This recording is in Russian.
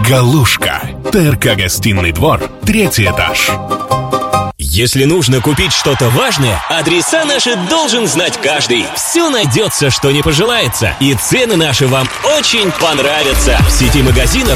Галушка. ТРК «Гостиный двор», 3-й этаж. Если нужно купить что-то важное, адреса наши должен знать каждый. Все найдется, что не пожелается. И цены наши вам очень понравятся. В сети магазинов